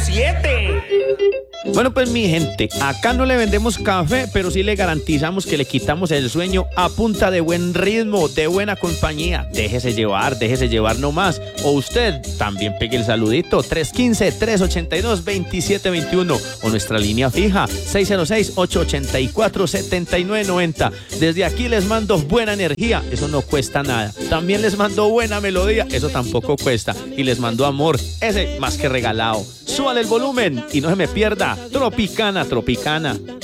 7. Bueno, pues mi gente, acá no le vendemos café, pero sí le garantizamos que le quitamos el sueño a punta de buen ritmo, de buena compañía. Déjese llevar nomás. O usted también pegue el saludito, 315-382-2721 o nuestra línea fija, 606-884-7990. Desde aquí les mando buena energía, eso no cuesta nada. También les mando buena melodía, eso tampoco cuesta. Y les mando amor, ese más que regalado. Súbale el volumen y no se me pierda Tropicana, Tropicana.